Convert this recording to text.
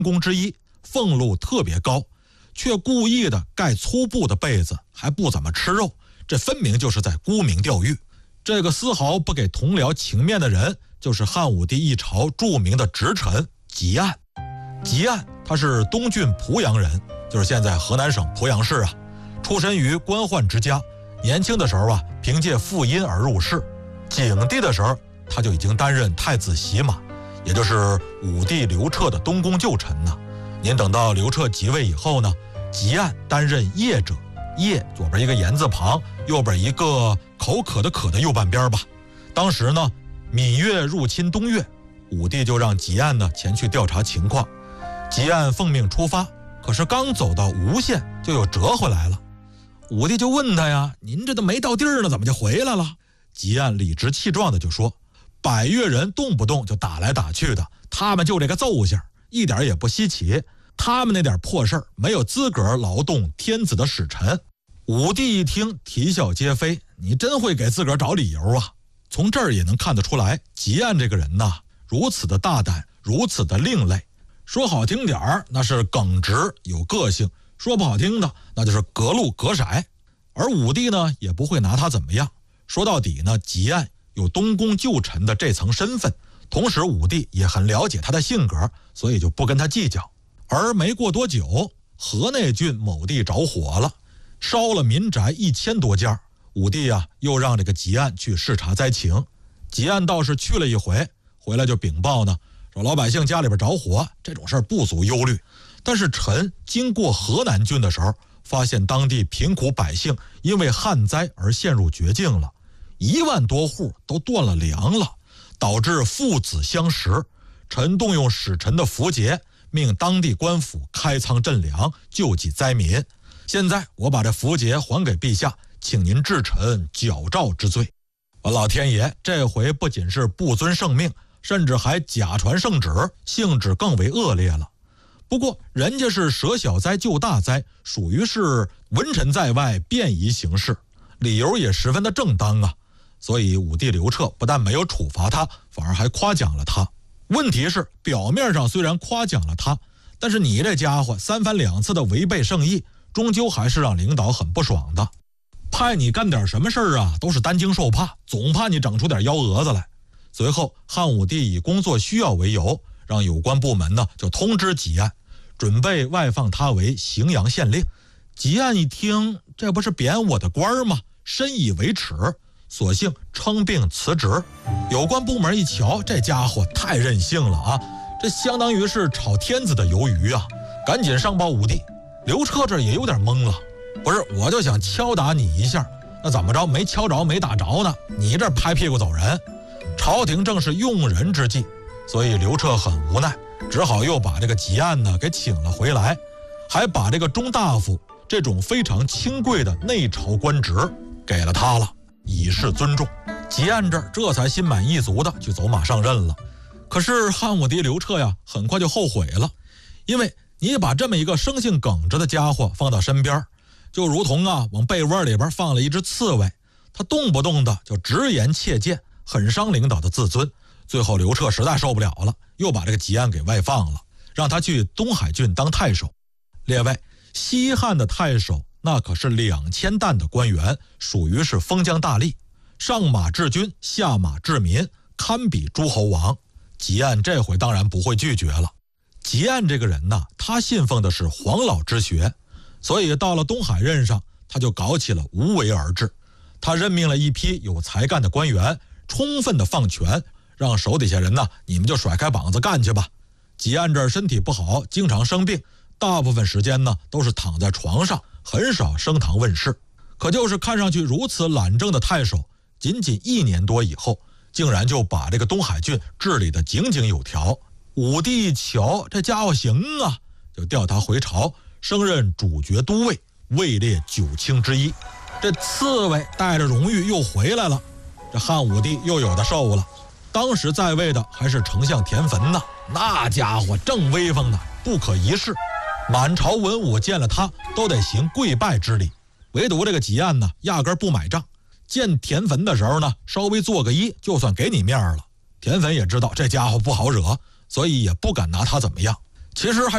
宫之一，俸禄特别高，却故意的盖粗布的被子，还不怎么吃肉，这分明就是在沽名钓誉。这个丝毫不给同僚情面的人，就是汉武帝一朝著名的直臣汲黯。汲黯他是东郡濮阳人，就是现在河南省濮阳市啊，出身于官宦之家。年轻的时候啊，凭借父荫而入仕。景帝的时候，他就已经担任太子洗马，也就是武帝刘彻的东宫旧臣呢。您等到刘彻即位以后呢，汲黯担任邺者，邺左边一个言字旁，右边一个口渴的渴的右半边吧。当时呢，闽越入侵东越，武帝就让汲黯呢前去调查情况。汲黯奉命出发，可是刚走到吴县，就又折回来了。武帝就问他呀：“您这都没到地儿呢，怎么就回来了？”汲黯理直气壮的就说：“百越人动不动就打来打去的，他们就这个奏性，一点也不稀奇。他们那点破事儿，没有资格劳动天子的使臣。”武帝一听，啼笑皆非：“你真会给自个儿找理由啊！”从这儿也能看得出来，汲黯这个人呐，如此的大胆，如此的另类。说好听点儿，那是耿直有个性；说不好听的，那就是隔路隔色。而武帝呢，也不会拿他怎么样。说到底呢，汲黯有东宫旧臣的这层身份，同时武帝也很了解他的性格，所以就不跟他计较。而没过多久，河内郡某地着火了，烧了民宅1000多家。武帝啊，又让这个汲黯去视察灾情。汲黯倒是去了一回，回来就禀报呢，说老百姓家里边着火，这种事儿不足忧虑。但是臣经过河南郡的时候，发现当地贫苦百姓因为旱灾而陷入绝境了，1万多户都断了粮了，导致父子相食。臣动用使臣的符节，命当地官府开仓赈粮，救济灾民。现在我把这符节还给陛下，请您治臣矫诏之罪。老天爷这回不仅是不遵圣命，甚至还假传圣旨，性质更为恶劣了。不过人家是舍小灾救大灾，属于是文臣在外便宜行事，理由也十分的正当啊。所以武帝刘彻不但没有处罚他，反而还夸奖了他。问题是表面上虽然夸奖了他，但是你这家伙3番2次的违背圣意，终究还是让领导很不爽的。派你干点什么事儿啊，都是担惊受怕，总怕你整出点幺蛾子来。随后汉武帝以工作需要为由，让有关部门呢就通知汲黯，准备外放他为荥阳县令。汲黯一听，这不是贬我的官吗？深以为耻，索性称病辞职。有关部门一瞧，这家伙太任性了啊，这相当于是炒天子的鱿鱼啊，赶紧上报武帝。刘彻这也有点懵了，不是，我就想敲打你一下，那怎么着，没敲着没打着呢，你这拍屁股走人。朝廷正是用人之际，所以刘彻很无奈，只好又把这个汲黯呢给请了回来，还把这个中大夫这种非常清贵的内朝官职给了他了，以示尊重。汲黯这才心满意足的去走马上任了。可是汉武帝刘彻呀，很快就后悔了，因为你把这么一个生性耿直的家伙放到身边，就如同啊往被窝里边放了一只刺猬，他动不动的就直言切谏，很伤领导的自尊。最后刘彻实在受不了了，又把这个汲黯给外放了，让他去东海郡当太守。列位，西汉的太守那可是2000担的官员，属于是封疆大吏，上马治军，下马治民，堪比诸侯王。汲黯这回当然不会拒绝了。汲黯这个人呢，他信奉的是黄老之学，所以到了东海任上，他就搞起了无为而治。他任命了一批有才干的官员，充分的放权，让手底下人呢，你们就甩开膀子干去吧。汲黯这身体不好，经常生病，大部分时间呢都是躺在床上，很少升堂问世。可就是看上去如此懒政的太守，仅仅1年多以后，竟然就把这个东海郡治理得井井有条。武帝一瞧，这家伙行啊，就调他回朝，升任主角都尉，位列9卿之一。这刺猬带着荣誉又回来了，这汉武帝又有的受了。当时在位的还是丞相田汾呢，那家伙正威风呢，不可一世，满朝文武见了他都得行跪拜之礼。唯独这个汲黯呢，压根不买账，见田汾的时候呢，稍微做个揖，就算给你面了。田汾也知道这家伙不好惹，所以也不敢拿他怎么样。其实还